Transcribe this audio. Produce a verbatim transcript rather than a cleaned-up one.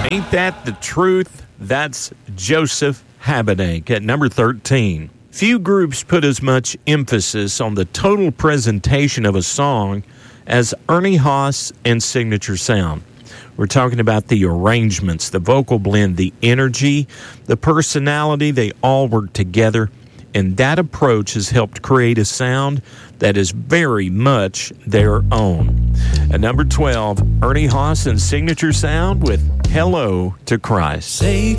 Ain't That the Truth? That's Joseph Habedank at number thirteen. Few groups put as much emphasis on the total presentation of a song as Ernie Haas and Signature Sound. We're talking about the arrangements, the vocal blend, the energy, the personality. They all work together, and that approach has helped create a sound that is very much their own. At number twelve, Ernie Haas and Signature Sound with Hello to Christ. Say